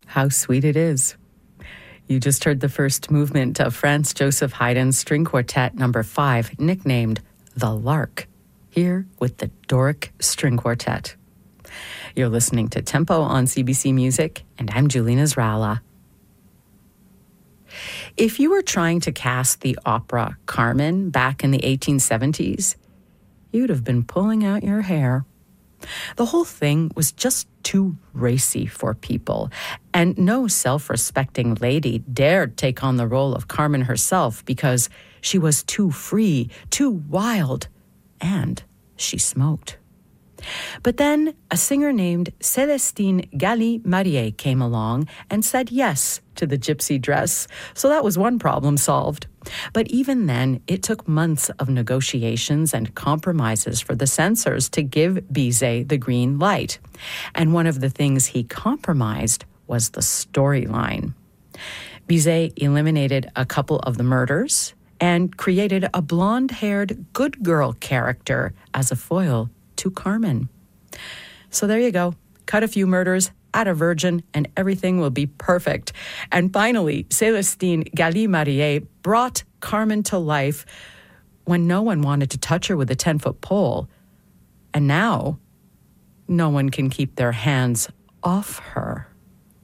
How sweet it is. You just heard the first movement of Franz Joseph Haydn's String Quartet number 5, nicknamed The Lark, here with the Doric String Quartet. You're listening to Tempo on CBC Music, and I'm Julie Nasrallah. If you were trying to cast the opera Carmen back in the 1870s, you'd have been pulling out your hair. The whole thing was just too racy for people, and no self-respecting lady dared take on the role of Carmen herself because she was too free, too wild, and she smoked. But then a singer named Célestine Galli-Marié came along and said yes to the gypsy dress, so that was one problem solved. But even then, it took months of negotiations and compromises for the censors to give Bizet the green light. And one of the things he compromised was the storyline. Bizet eliminated a couple of the murders and created a blonde-haired good girl character as a foil to Carmen. So there you go. Cut a few murders, add a virgin, and everything will be perfect. And finally, Célestine Galli-Marié brought Carmen to life when no one wanted to touch her with a 10-foot pole. And now, no one can keep their hands off her.